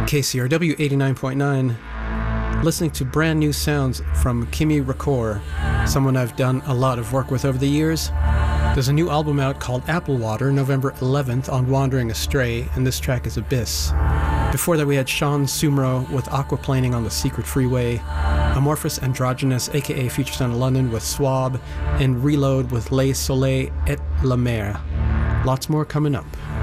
KCRW 89.9, listening to brand new sounds from Kimi Rakor, someone I've done a lot of work with over the years. There's a new album out called Apple Water, November 11th on Wandering Astray, and this track is Abyss. Before that we had Sean Sumro with Aquaplaning on the Secret Freeway, Amorphous Androgynous aka Future Sound of London with Swab, and Reload with Le Soleil et la Mer. Lots more coming up.